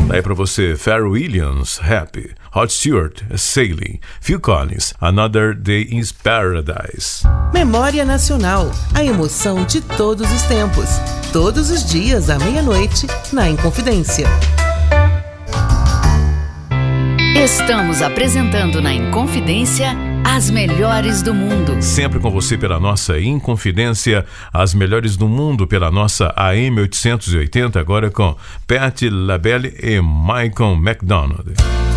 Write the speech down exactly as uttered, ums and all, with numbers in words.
Daí pra você, Pharrell Williams, Happy, Rod Stewart, Sailing, Phil Collins, Another Day in Paradise. Memória Nacional, a emoção de todos os tempos. Todos os dias à meia-noite, na Inconfidência. Estamos apresentando na Inconfidência as melhores do mundo. Sempre com você pela nossa Inconfidência, as melhores do mundo pela nossa A M oitocentos e oitenta, agora com Patti LaBelle e Michael McDonald.